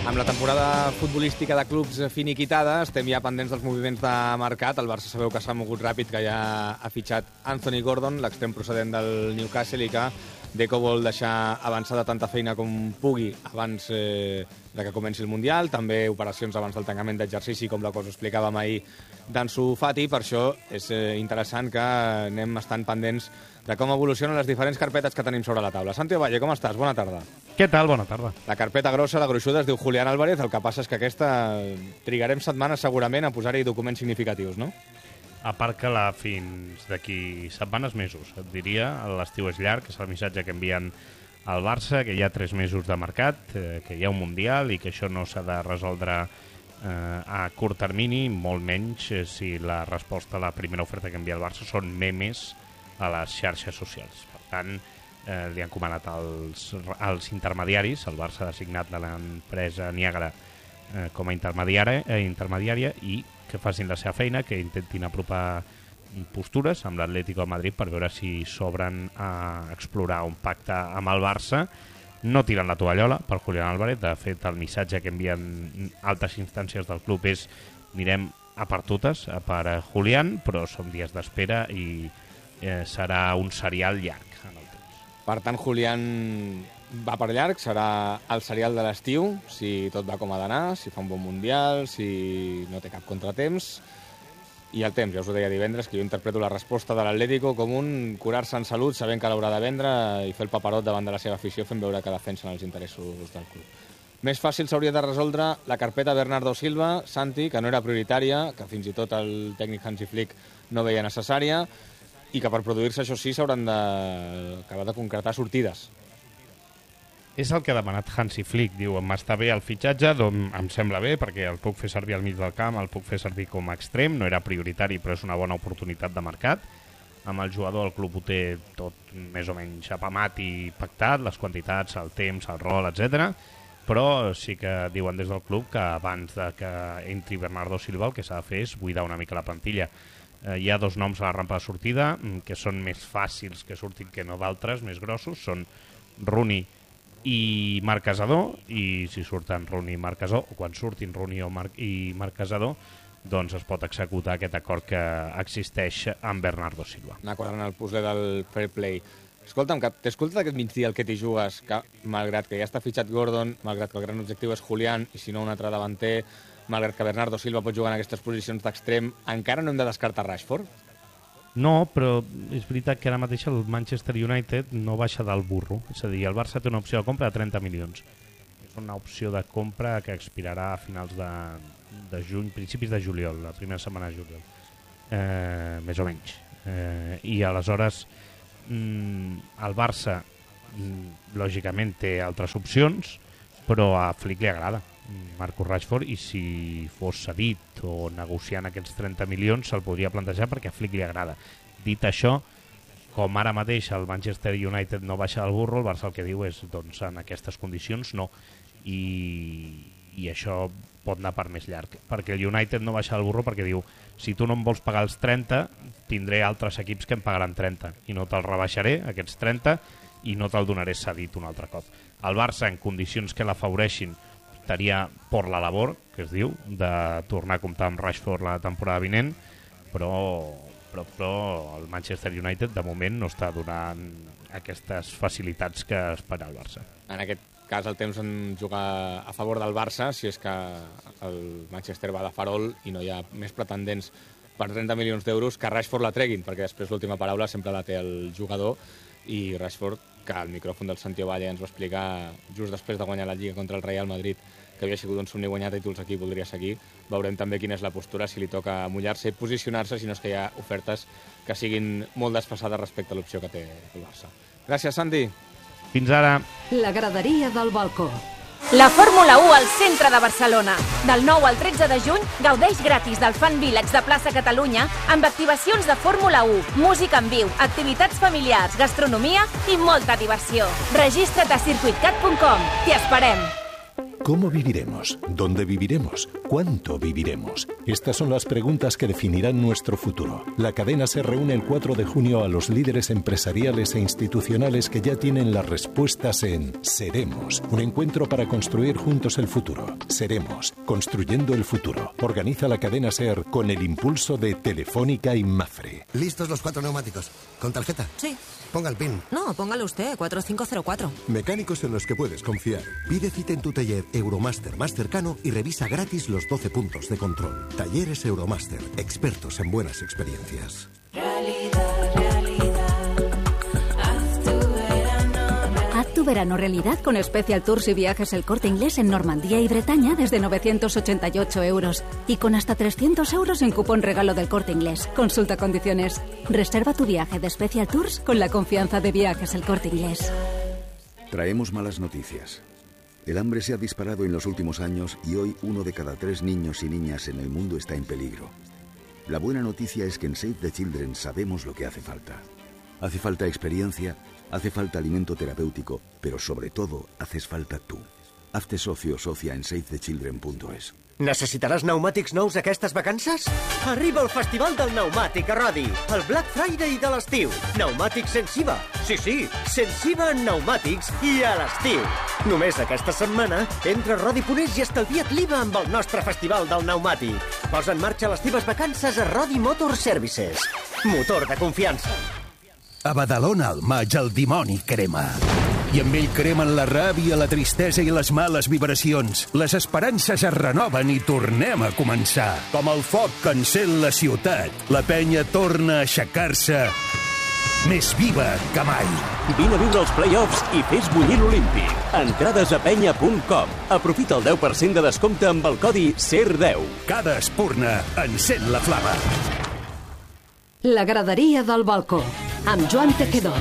Amb la temporada futbolística de clubs finiquitada, estem ja pendents dels moviments de mercat. El Barça sabeu que s'ha mogut ràpid, que ja ha fitxat Anthony Gordon, l'extrem procedent del Newcastle, i que Deco vol deixar avançada tanta feina com pugui abans de que comenci el Mundial. També operacions abans del tancament d'exercici, com la que us explicàvem ahir d'Ansu Fati. Per això és interessant que anem estant pendents de com evolucionen les diferents carpetes que tenim sobre la taula. Santi Ovalle, com estàs? Bona tarda. Què tal? Bona tarda. La carpeta grossa, la gruixuda, es diu Julián Álvarez. El que passa és que aquesta trigarem setmanes segurament a posar-hi documents significatius, no? A part que fins d'aquí setmanes, mesos. Et diria, l'estiu és llarg, és el missatge que envien al Barça, que hi ha 3 mesos de mercat, que hi ha un Mundial i que això no s'ha de resoldre a curt termini, molt menys si la resposta a la primera oferta que envia el Barça són memes a les xarxes socials. Per tant, li han comanat als intermediaris. El Barça ha designat l'empresa Niagara com a intermediària i que facin la seva feina, que intentin apropar postures amb l'Atlético de Madrid per veure si s'obren a explorar un pacte amb el Barça. No tiren la tovallola per Julián Álvarez. De fet, el missatge que envien altres instàncies del club és mirem a per totes, a per Julián, però són dies d'espera i serà un serial llarg en el temps. Per tant, Julián va per llarg, serà el serial de l'estiu, si tot va com ha d'anar, si fa un bon Mundial, si no té cap contratemps. I el temps, ja us ho deia divendres, que jo interpreto la resposta de l'Atlético com un curar-se en salut, sabent que l'haurà de vendre i fer el paperot davant de la seva afició, fent veure que defensen els interessos del club. Més fàcil s'hauria de resoldre la carpeta Bernardo Silva, Santi, que no era prioritària, que fins i tot el tècnic Hansi Flick no veia necessària, i que per produir-se això sí s'hauran d'acabar de concretar sortides. És el que ha demanat Hansi Flick. Diu, m'està bé el fitxatge, doncs em sembla bé, perquè el puc fer servir al mig del camp, el puc fer servir com a extrem, no era prioritari, però és una bona oportunitat de mercat. Amb el jugador el club ho té tot més o menys apamat i pactat, les quantitats, el temps, el rol, etc. Però sí que diuen des del club que abans de que entri Bernardo Silva el que s'ha de fer és buidar una mica la plantilla. Hi ha 2 noms a la rampa de sortida que són més fàcils que surtin que no d'altres, més grossos, són Rooney i Marc Casador, i si surten Rooney i Marc Casador, o quan surtin Rooney i Marc Casador, doncs es pot executar aquest acord que existeix amb Bernardo Silva. Anar quadrant el puzzle del fair play. Escolta'm, que t'he escoltat aquest migdia el que t'hi jugues, que malgrat que ja està fitxat Gordon, malgrat que el gran objectiu és Julián, i si no un altre davanter, malgrat que Bernardo Silva pot jugar en aquestes posicions d'extrem, encara no hem de descartar Rashford? No, però és veritat que ara mateix el Manchester United no baixa del burro. És a dir, el Barça té una opció de compra de 30 milions. És una opció de compra que expirarà a finals de juny, principis de juliol, la primera setmana de juliol. Més o menys. I aleshores el Barça lògicament té altres opcions, però a Flick li agrada Marcus Rashford, i si fos cedit o negociant aquests 30 milions se'l podria plantejar perquè a Flick li agrada. Dit això, com ara mateix el Manchester United no baixa del burro, el Barça el que diu és, doncs, en aquestes condicions no, i això pot anar per més llarg, perquè el United no baixa del burro perquè diu, si tu no em vols pagar els 30, tindré altres equips que em pagaran 30 i no te'l rebaixaré, aquests 30, i no te'l donaré cedit un altre cop. El Barça, en condicions que l'afavoreixin, estaria por la labor, que es diu, de tornar a comptar amb Rashford la temporada vinent, però el Manchester United de moment no està donant aquestes facilitats que espera el Barça. En aquest cas el temps en jugar a favor del Barça, si és que el Manchester va de farol i no hi ha més pretendents per 30 milions d'euros, que Rashford la treguin, perquè després l'última paraula sempre la té el jugador, i Rashford, que al micròfon del Santi Ovalle ens va explicar just després de guanyar la Lliga contra el Real Madrid que havia sigut un somni guanyar títols aquí i voldria seguir. Veurem també quina és la postura, si li toca mullar-se i posicionar-se, si no és que hi ha ofertes que siguin molt desfasades respecte a l'opció que té el Barça. Gràcies, Santi. Fins ara. La graderia del balcó. La Fórmula 1 al centre de Barcelona. Del 9 al 13 de juny gaudeix gratis del Fan Village de Plaça Catalunya amb activacions de Fórmula 1, música en viu, activitats familiars, gastronomia i molta diversió. Registra't a circuitcat.com. T'hi esperem. ¿Cómo viviremos? ¿Dónde viviremos? ¿Cuánto viviremos? Estas son las preguntas que definirán nuestro futuro. La cadena SER reúne el 4 de junio a los líderes empresariales e institucionales que ya tienen las respuestas en Seremos, un encuentro para construir juntos el futuro. Seremos, construyendo el futuro. Organiza la cadena SER con el impulso de Telefónica y Mafre. ¿Listos los 4 neumáticos? ¿Con tarjeta? Sí. Ponga el PIN. No, póngalo usted, 4504. Mecánicos en los que puedes confiar. Pide cita en tu taller Euromaster más cercano y revisa gratis los 12 puntos de control. Talleres Euromaster, expertos en buenas experiencias. Haz tu verano realidad con Special Tours y Viajes El Corte Inglés en Normandía y Bretaña desde 988 euros y con hasta 300 euros en cupón regalo del Corte Inglés. Consulta condiciones. Reserva tu viaje de Special Tours con la confianza de Viajes El Corte Inglés. Traemos malas noticias. El hambre se ha disparado en los últimos años y hoy 1 de cada 3 niños y niñas en el mundo está en peligro. La buena noticia es que en Save the Children sabemos lo que hace falta. Hace falta experiencia, hace falta alimento terapéutico, pero sobre todo haces falta tú. Hazte socio o socia en savethechildren.es. Necessitaràs pneumàtics nous aquestes vacances? Arriba el Festival del Pneumàtic a Rodi, el Black Friday de l'estiu. Pneumàtics sense IVA. Sí, sense IVA en pneumàtics i a l'estiu. Només aquesta setmana, entra a Rodi.es i estalvia't l'IVA amb el nostre Festival del Pneumàtic. Posa en marxa les teves vacances a Rodi Motor Services. Motor de confiança. A Badalona al maig el dimoni crema. I amb ell cremen la ràbia, la tristesa i les males vibracions. Les esperances es renoven i tornem a començar. Com el foc que encén la ciutat, la penya torna a aixecar-se més viva que mai. Vine a viure els play-offs i fes bullir l'Olímpic. Entrades a penya.com. Aprofita el 10% de descompte amb el codi SER10. Cada espurna encén la flama. La graderia del balcó, amb Joan Tejedor.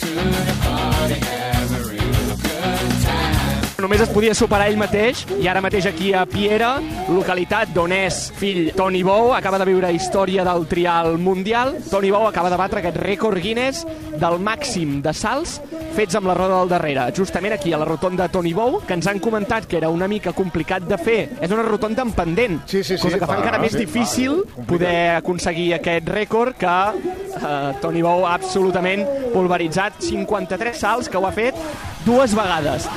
Només es podia superar ell mateix i ara mateix aquí a Piera, localitat d'on és fill Toni Bou, acaba de viure història del trial mundial. Toni Bou acaba de batre aquest rècord Guinness del màxim de salts fets amb la roda del darrere, justament aquí a la rotonda Toni Bou, que ens han comentat que era una mica complicat de fer. És una rotonda en pendent, cosa que fa encara més difícil poder aconseguir aquest rècord que Toni Bou ha absolutament pulveritzat. 53 salts que ho ha fet 2 vegades.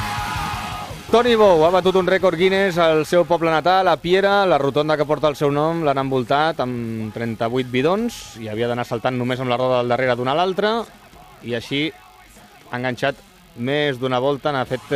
Toni Bou ha batut un rècord Guinness al seu poble natal, a Piera. La rotonda que porta el seu nom l'han envoltat amb 38 bidons i havia d'anar saltant només amb la roda del darrere d'una a l'altra i així ha enganxat més d'una volta, n'ha fet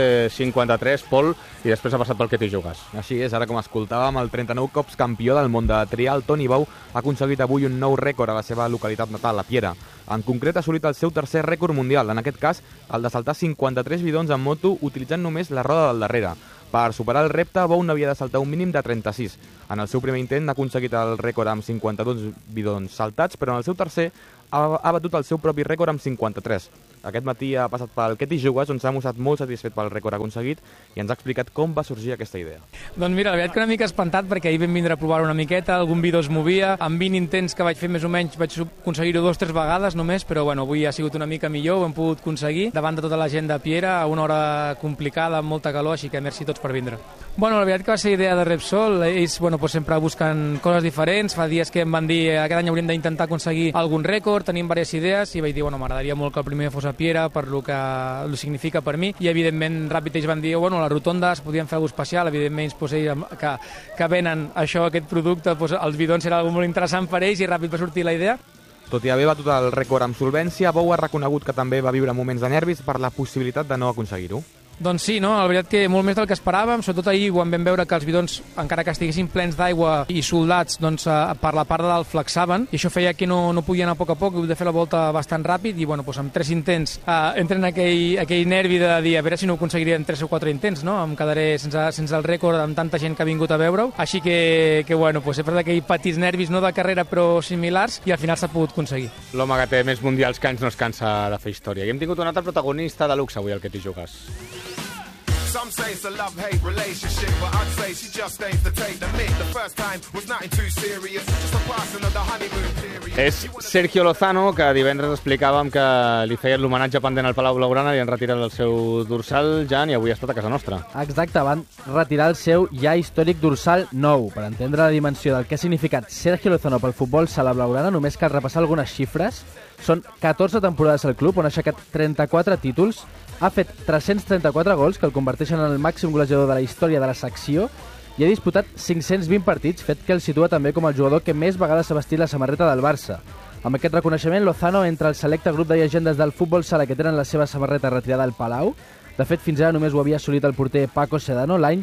53, Pol, i després ha passat pel que t'hi jugues. Així és, ara com escoltàvem, el 39 cops campió del món de trial, Toni Bou ha aconseguit avui un nou rècord a la seva localitat natal, a Piera. En concret ha assolit el seu tercer rècord mundial, en aquest cas el de saltar 53 bidons en moto utilitzant només la roda del darrere. Per superar el repte, Bou n'havia de saltar un mínim de 36. En el seu primer intent ha aconseguit el rècord amb 52 bidons saltats, però en el seu tercer ha batut el seu propi rècord amb 53. Aquest matí ha passat pel Que t'hi jugues, on s'ha mostrat molt satisfet pel rècord aconseguit i ens ha explicat com va sorgir aquesta idea. Doncs mira, la veritat que una mica espantat perquè ahir vam vindre a provar una miqueta, algun bidó es movia, amb 20 intents que vaig fer més o menys vaig aconseguir-ho 2 o 3 vegades només, però bueno, avui ha sigut una mica millor, ho hem pogut aconseguir davant de tota la gent de Piera a una hora complicada, amb molta calor, així que merci a tots per vindre. Bueno, la veritat que va ser idea de Repsol, ells sempre busquen coses diferents, fa dies que em van dir aquest any hauríem d'intentar aconseguir algun rècord, tenim diverses idees i vaig dir, m'agradaria molt que el primer fos a Piera per lo que lo significa per mi i evidentment ràpid ells van dir, les rotondes podien fer alguna especial, evidentment ells que venen això, aquest producte, els bidons era algo molt interessant per ells i ràpid va sortir la idea. Tot i haver batut el rècord amb solvència, Bou ha reconegut que també va viure moments de nervis per la possibilitat de no aconseguir-ho. Doncs sí, no? La veritat que molt més del que esperàvem, sobretot ahir quan vam veure que els bidons, encara que estiguessin plens d'aigua i soldats, doncs per la part de dalt flexaven, i això feia que no podia anar a poc, he hagut de fer la volta bastant ràpid, i amb 3 intents entren aquell nervi de dir a veure si no ho aconseguiria en 3 o 4 intents, no? Em quedaré sense el rècord amb tanta gent que ha vingut a veure-ho, així que bueno, sempre d'aquells petits nervis, no de carrera però similars, i al final s'ha pogut aconseguir. L'home que té més mundials que anys no es cansa de fer història. I hem tingut un altre protagonista de luxe avui al Que t'hi jugues. Some say it's a love-hate relationship, but I'd say she just aims to take the mick. The first time was nothing too serious, just a passing of the honeymoon period. És Sergio Lozano, que divendres explicàvem que li feien l'homenatge pendent al Palau Blaugrana, li han retirat el seu dorsal, Jan, i avui ha estat a casa nostra. Exacte, van retirar el seu ja històric dorsal nou. Per entendre la dimensió del que ha significat Sergio Lozano pel futbol sala blaugrana, només cal repassar algunes xifres. Són 14 temporades al club, on ha aixecat 34 títols, ha fet 334 gols, que el converteixen en el màxim golejador de la història de la secció, i ha disputat 520 partits, fet que el situa també com el jugador que més vegades ha vestit la samarreta del Barça. Amb aquest reconeixement, Lozano entra al selecte grup de llegendes del futbol sala que tenen la seva samarreta retirada al Palau. De fet, fins ara només ho havia assolit el porter Paco Sedano l'any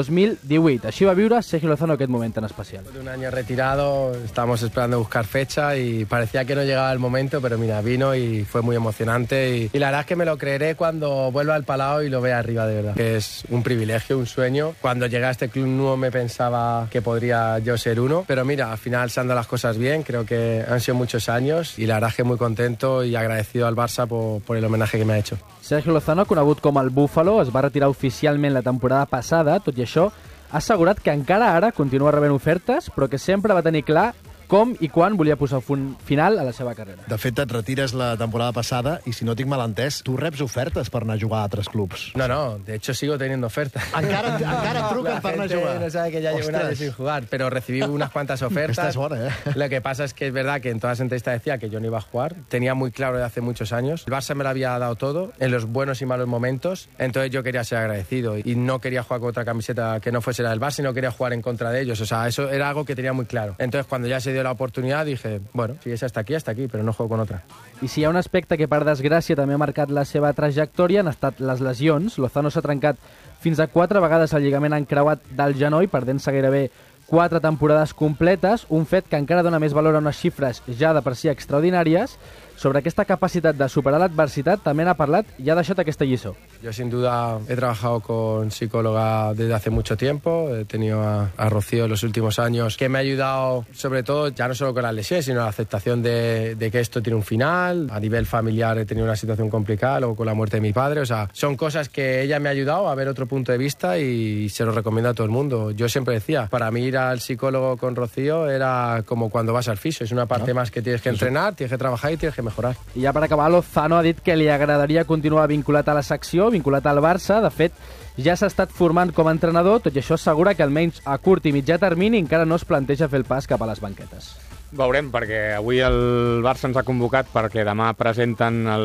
2018. Així va viure Sergio Lozano aquest moment tan especial. Un año retirado, estábamos esperando buscar fecha y parecía que no llegaba el momento, pero mira, vino y fue muy emocionante y la verdad es que me lo creeré cuando vuelva al Palau y lo vea arriba, de verdad. Que es un privilegio, un sueño. Cuando llegué a este club no me pensaba que podría yo ser uno, pero mira, al final se han dado las cosas bien, creo que han sido muchos años y la verdad es que muy contento y agradecido al Barça por el homenaje que me ha hecho. Sergio Lozano, conegut com el Búfalo, es va retirar oficialment la temporada passada, tot i això ha assegurat que encara ara continua rebent ofertes, però que sempre va tenir clar com i quan volia posar final a la seva carrera. De fet, et retires la temporada passada i, si no tinc mal entès, tu reps ofertes per anar a jugar a altres clubs. No, de hecho sigo teniendo ofertas. Encara truquen per anar a jugar. No sabe que ya llevo un año sin jugar, pero recibí unas cuantas ofertas. Esta es buena, ¿eh? Lo que pasa es que es verdad que en todas las entrevistas decía que yo no iba a jugar. Tenía muy claro de hace muchos años. El Barça me lo había dado todo, en los buenos y malos momentos. Entonces yo quería ser agradecido y no quería jugar con otra camiseta que no fuese la del Barça y no quería jugar en contra de ellos. O sea, eso era algo que tenía muy claro. Entonces cuando ya se dio la oportunidad dije, bueno, si és hasta aquí, però no juego con otra. I si hi ha un aspecte que per desgràcia també ha marcat la seva trajectòria han estat les lesions. Lozano s'ha trencat fins a 4 vegades el lligament encreuat del genoll, perdent-se gairebé 4 temporades completes, un fet que encara dona més valor a unes xifres ja de per si extraordinàries. Sobre aquesta capacitat de superar l'adversitat també n'ha parlat i ha deixat aquesta lliçó. Yo sin duda he trabajado con psicóloga desde hace mucho tiempo, he tenido a Rocío en los últimos años, que me ha ayudado sobre todo, ya no solo con las lesiones, sino la aceptación de que esto tiene un final. A nivel familiar he tenido una situación complicada, luego con la muerte de mi padre, o sea, son cosas que ella me ha ayudado a ver otro punto de vista y se lo recomiendo a todo el mundo. Yo siempre decía, para mí ir al psicólogo con Rocío era como cuando vas al fisio, es una parte más que tienes que entrenar, tienes que trabajar y tienes que mejorar. I ja per acabar, Lozano ha dit que li agradaria continuar vinculat a la secció, vinculat al Barça. De fet, ja s'ha estat formant com a entrenador, tot i això assegura que almenys a curt i mitjà termini encara no es planteja fer el pas cap a les banquetes. Veurem, perquè avui el Barça ens ha convocat perquè demà presenten el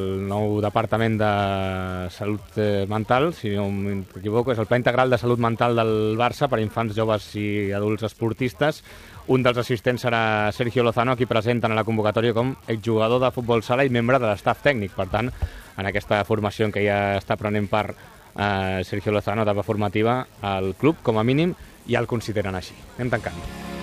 nou Departament de Salut Mental, si no m'equivoco, és el Pla Integral de Salut Mental del Barça per infants, joves i adults esportistes. Un dels assistents serà Sergio Lozano, a qui presenten a la convocatòria com exjugador de futbol sala i membre de l'estaf tècnic. Per tant, en aquesta formació en què ja està prenent part Sergio Lozano, etapa formativa, al club, com a mínim, ja el consideren així. Anem tancant.